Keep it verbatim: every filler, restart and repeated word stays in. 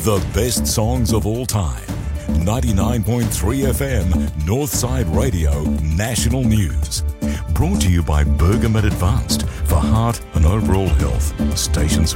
The best songs of all time. ninety-nine point three F M, Northside Radio, National News. Brought to you by Bergamet Advanced for heart and overall health. Stations